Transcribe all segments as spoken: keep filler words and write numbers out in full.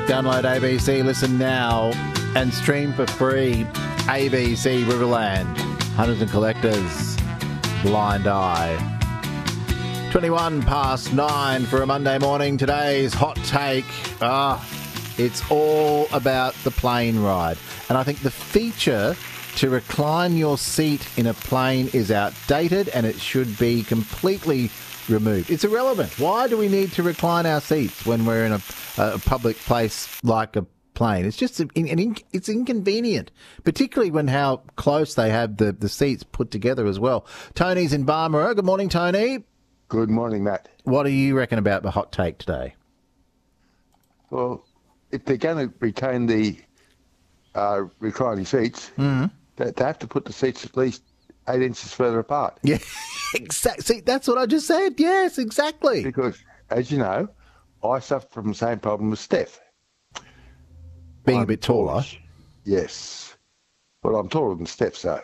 Download A B C, listen now, and stream for free. A B C Riverland, Hunters and Collectors, Blind Eye. twenty-one past nine for a Monday morning. Today's hot take. Ah, it's all about the plane ride. And I think the feature to recline your seat in a plane is outdated and it should be completely removed. It's irrelevant. Why do we need to recline our seats when we're in a, a public place like a plane? It's just an, an, it's inconvenient, particularly when how close they have the, the seats put together as well. Tony's in Barmera. Good morning, Tony. Good morning, Matt. What do you reckon about the hot take today? Well, if they're going to retain the uh, reclining seats, mm-hmm. they, they have to put the seats at least eight inches further apart. Yeah, exactly. See, that's what I just said. Yes, exactly. Because, as you know, I suffer from the same problem as Steph. Being I'm a bit taller. Tallish. Yes. Well, I'm taller than Steph, so.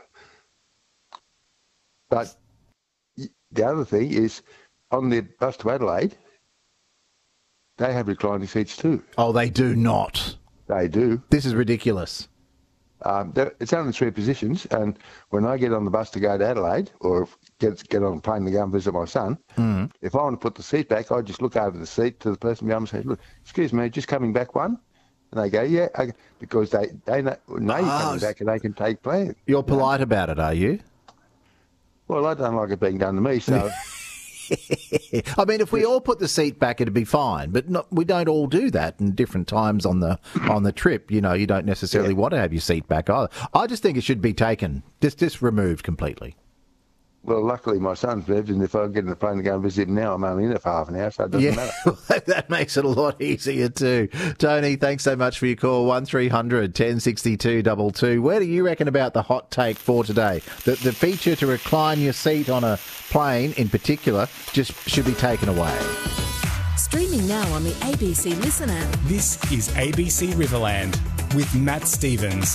But the other thing is, on the bus to Adelaide, they have reclining seats too. Oh, they do not. They do. This is ridiculous. Um, it's only three positions, and when I get on the bus to go to Adelaide, or get get on a plane to go and visit my son, mm. if I want to put the seat back, I just look over the seat to the person behind me and say, "Look, excuse me, just coming back one?" And they go, "Yeah," I, because they they know, know you're coming back and they can take plans. You're polite you know? about it, are you? Well, I don't like it being done to me, so. I mean, if we all put the seat back, it'd be fine. But not, we don't all do that in different times on the on the trip. You know, you don't necessarily yeah. want to have your seat back either. I just think it should be taken, just just removed completely. Well, luckily my son's moved, and if I get in the plane to go and visit him now, I'm only in it for half an hour, so it doesn't yeah. matter. That makes it a lot easier too. Tony, thanks so much for your call. one three hundred, ten sixty-two, two two. Where do you reckon about the hot take for today? The, the feature to recline your seat on a plane in particular just should be taken away. Streaming now on the A B C Listen app. This is A B C Riverland with Matt Stevens.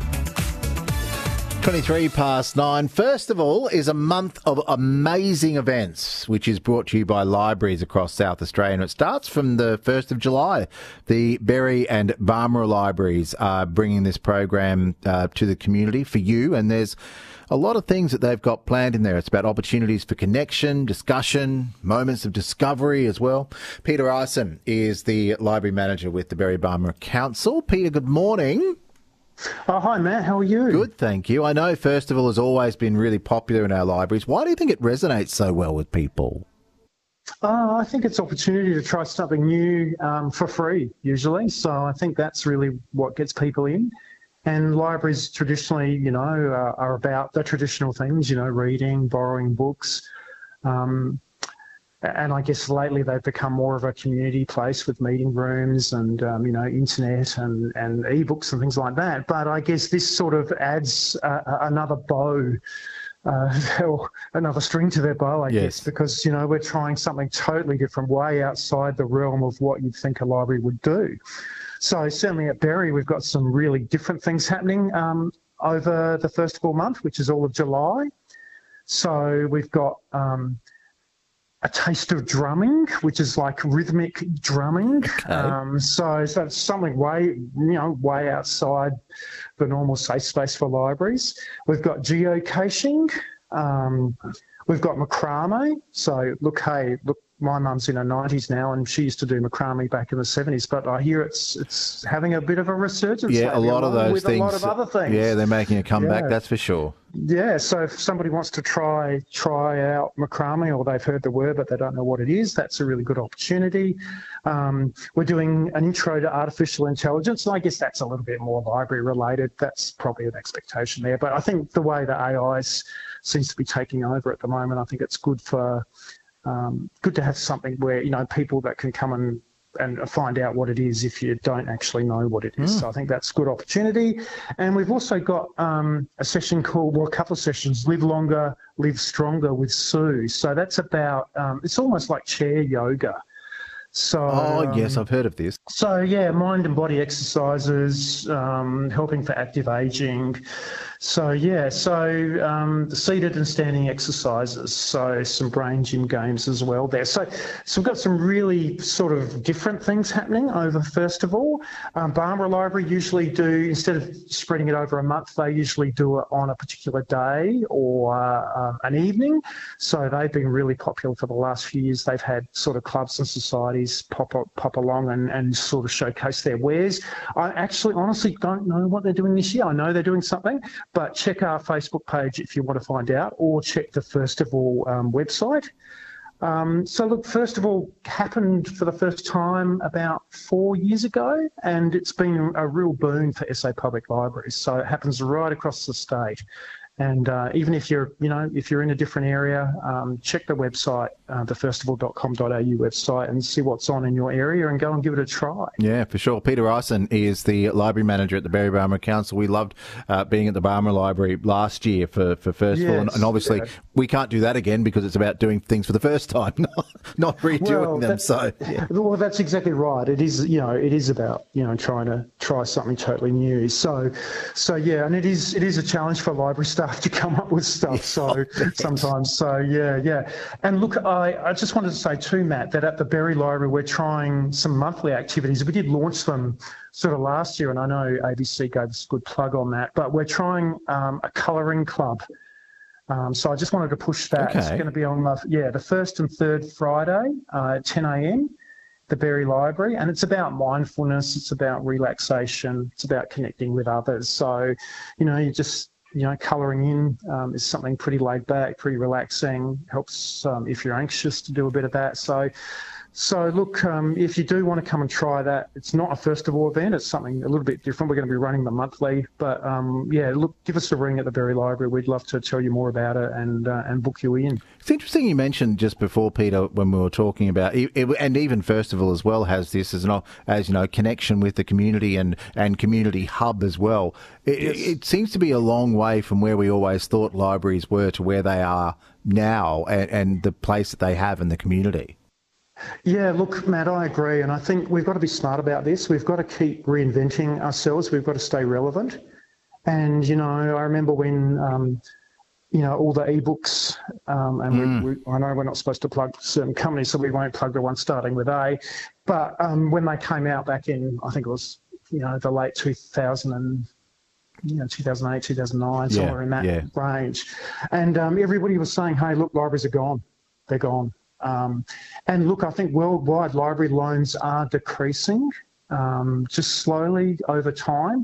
twenty-three past nine. First of all is a month of amazing events, which is brought to you by libraries across South Australia. And it starts from the first of July. The Berry and Barmera libraries are bringing this program uh, to the community for you. And there's a lot of things that they've got planned in there. It's about opportunities for connection, discussion, moments of discovery as well. Peter Ison is the library manager with the Berry Barmera Council. Peter, good morning. Oh, hi, Matt. How are you? Good, thank you. I know Festival has always been really popular in our libraries. Why do you think it resonates so well with people? Uh, I think it's opportunity to try something new um, for free, usually. So I think that's really what gets people in. And libraries traditionally, you know, uh, are about the traditional things, you know, reading, borrowing books. Um, And I guess lately they've become more of a community place with meeting rooms and, um, you know, internet and, and e-books and things like that. But I guess this sort of adds uh, another bow, uh, or another string to their bow, I yes. guess, because, you know, we're trying something totally different, way outside the realm of what you'd think a library would do. So certainly at Berry, we've got some really different things happening um, over the first of all month, which is all of July. So we've got... Um, a taste of drumming, which is like rhythmic drumming. Okay. Um, so, so it's something way, you know, way outside the normal safe space for libraries. We've got geocaching. Um, we've got macrame. So, look, hey, look, my mum's in her nineties now, and she used to do macrame back in the seventies. But I hear it's it's having a bit of a resurgence. Yeah, a lot of those with things. A lot of other things. Yeah, they're making a comeback. Yeah. That's for sure. Yeah, so if somebody wants to try try out macrame, or they've heard the word but they don't know what it is, that's a really good opportunity. Um, we're doing an intro to artificial intelligence, and I guess that's a little bit more library related. That's probably an expectation there. But I think the way that A I seems to be taking over at the moment, I think it's good for um, good to have something where, you know, people that can come and and find out what it is if you don't actually know what it is. Mm. So I think that's a good opportunity. And we've also got um, a session called, well, a couple of sessions, Live Longer, Live Stronger with Sue. So that's about, um, it's almost like chair yoga. So, oh, um, yes, I've heard of this. So, yeah, mind and body exercises, um, helping for active ageing. So yeah, so um, the seated and standing exercises, so some brain gym games as well there. So, so we've got some really sort of different things happening over Festival. Um, Barmera Library usually do, instead of spreading it over a month, they usually do it on a particular day or uh, an evening. So they've been really popular for the last few years. They've had sort of clubs and societies pop up, pop along and, and sort of showcase their wares. I actually honestly don't know what they're doing this year. I know they're doing something, but check our Facebook page if you want to find out, or check the Festival um, website. Um, so look, Festival happened for the first time about four years ago, and it's been a real boon for S A Public Libraries. So it happens right across the state. And uh, even if you're, you know, if you're in a different area, um, check the website, uh, the festival dot com dot a u website, and see what's on in your area and go and give it a try. Yeah, for sure. Peter Ison is the library manager at the Berry Barmera Council. We loved uh, being at the Barmera Library last year for, for Festival, Yes, and, and obviously yeah. we can't do that again because it's about doing things for the first time, not, not redoing Well, them. that's- So, yeah. Well, that's exactly right. It is, you know, it is about, you know, trying to try something totally new. So, so yeah, and it is, it is a challenge for library staff to come up with stuff. So sometimes, so yeah, yeah. And look, I, I just wanted to say too, Matt, that at the Berry Library we're trying some monthly activities. We did launch them sort of last year, and I know A B C gave us a good plug on that. But we're trying um, a colouring club. Um, so I just wanted to push that. Okay. It's going to be on the, yeah, the first and third Friday uh, at ten a m, the Berry Library. And it's about mindfulness, it's about relaxation, it's about connecting with others. So, you know, you just, you know, colouring in um, is something pretty laid back, pretty relaxing, helps um, if you're anxious to do a bit of that. So, So look, um, if you do want to come and try that, it's not a Festival event. It's something a little bit different. We're going to be running them monthly. But um, yeah, look, give us a ring at the Berry Library. We'd love to tell you more about it and uh, and book you in. It's interesting you mentioned just before, Peter, when we were talking about, it, it, and even Festival as well has this as an, as you know, connection with the community and, and community hub as well. It, Yes. it seems to be a long way from where we always thought libraries were to where they are now, and, and the place that they have in the community. Yeah, look, Matt, I agree. And I think we've got to be smart about this. We've got to keep reinventing ourselves. We've got to stay relevant. And, you know, I remember when, um, you know, all the ebooks, um, and Mm. we, we, I know we're not supposed to plug certain companies, so we won't plug the one starting with A. But um, when they came out back in, I think it was, you know, the late two thousand and, you know, two thousand eight, two thousand nine, Yeah, somewhere in that yeah. range. And um, everybody was saying, hey, look, libraries are gone. They're gone. Um, and look, I think worldwide library loans are decreasing, um, just slowly over time.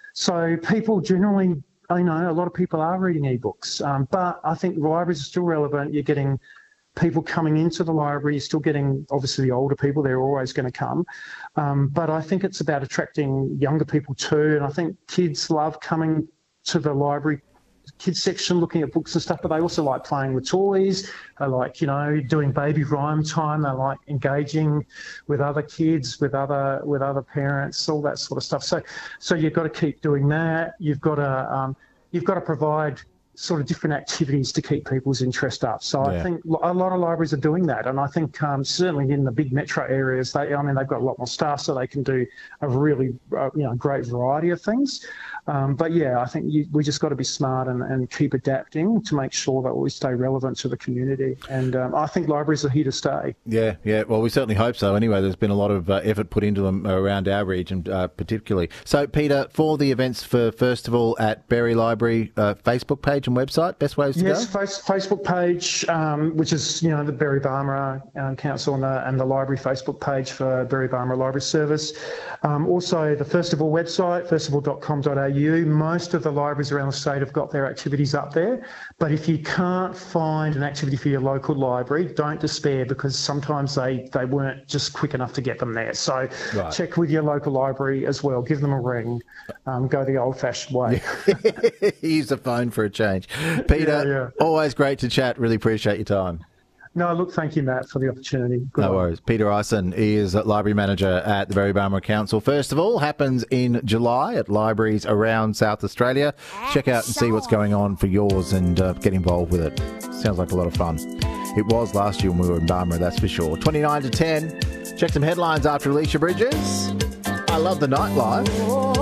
So people generally, you know, a lot of people are reading ebooks, um, but I think libraries are still relevant. You're getting people coming into the library, you're still getting, obviously, the older people, they're always going to come. Um, but I think it's about attracting younger people too. And I think kids love coming to the library kids section looking at books and stuff, but they also like playing with toys. They like, you know, doing baby rhyme time. They like engaging with other kids, with other with other parents, all that sort of stuff. So, so you've got to keep doing that. You've got to um, you've got to provide sort of different activities to keep people's interest up. So Yeah. I think a lot of libraries are doing that, and I think um, certainly in the big metro areas, they, I mean, they've got a lot more staff, so they can do a really, uh, you know, great variety of things. Um, but yeah, I think you, we just got to be smart and, and keep adapting to make sure that we stay relevant to the community. And um, I think libraries are here to stay. Yeah, yeah. Well, we certainly hope so. Anyway, there's been a lot of uh, effort put into them around our region, uh, particularly. So, Peter, for the events for Festival at Berry Library, uh, Facebook page and website, best ways to Yes, go? face, Facebook page, um, which is, you know, the Berry Barmera um, Council and the, and the library Facebook page for Berry Barmera Library Service. Um, also, the Festival website, festival dot com dot a u. Most of the libraries around the state have got their activities up there. But if you can't find an activity for your local library, don't despair, because sometimes they, they weren't just quick enough to get them there. So Right. check with your local library as well. Give them a ring. Um, go the old-fashioned way. Use the phone for a change. Peter, Yeah, yeah. always great to chat. Really appreciate your time. No, look, thank you, Matt, for the opportunity. Good No on. worries. Peter Ison is library manager at the Berry Barmera Council. First of all, happens in July at libraries around South Australia. Check out and see what's going on for yours and uh, get involved with it. Sounds like a lot of fun. It was last year when we were in Barmera, that's for sure. twenty-nine to ten. Check some headlines after Alicia Bridges. I love the nightlife.